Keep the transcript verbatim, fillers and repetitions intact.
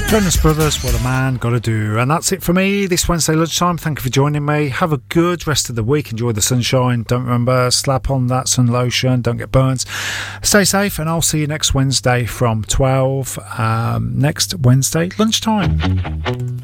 Jonas Brothers, What a Man Gotta Do. And that's it for me this Wednesday lunchtime. Thank you for joining me. Have a good rest of the week. Enjoy the sunshine. Don't remember, slap on that sun lotion. Don't get burns. Stay safe, and I'll see you next Wednesday from twelve. Um, next Wednesday lunchtime.